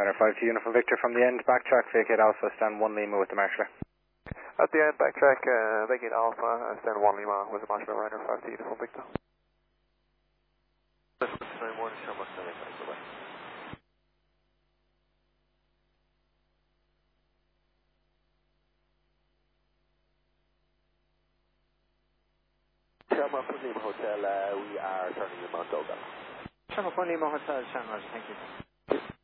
Matter 5 to Uniform Victor from the end, backtrack, vacate Alpha, stand 1 Lima with the marshaller. At the end, backtrack, vacate Alpha, stand 1 Lima with the marshaller rider 5 to Uniform Victor. Shamrock Lima Hotel, we are turning in Mount Ogal. Shamrock Lima Hotel, Shamrock, thank you.